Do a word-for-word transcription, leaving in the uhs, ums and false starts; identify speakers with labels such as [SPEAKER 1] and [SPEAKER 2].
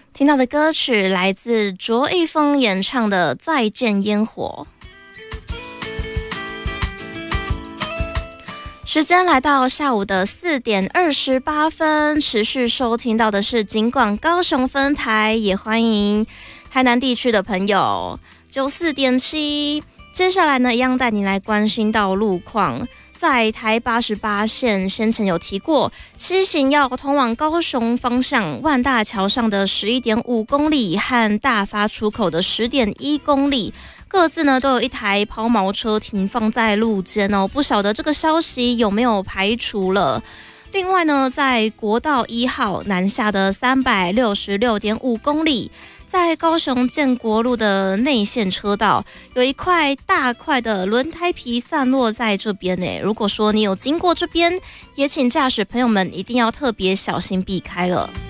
[SPEAKER 1] 听到的歌曲来自卓一峰演唱的《再见烟火》。时间来到下午的四点二十八分，持续收听到的是警广高雄分台，也欢迎台南地区的朋友九四点七。接下来呢，一样带你来关心到路况。在台八十八线，先前有提过，西行要通往高雄方向，万大桥上的十一点五公里和大发出口的十点一公里，各自呢都有一台抛锚车停放在路肩哦。不晓得这个消息有没有排除了？另外呢，在国道一号南下的三百六十六点五公里。在高雄建国路的内线车道，有一块大块的轮胎皮散落在这边呢。如果说你有经过这边，也请驾驶朋友们一定要特别小心避开了。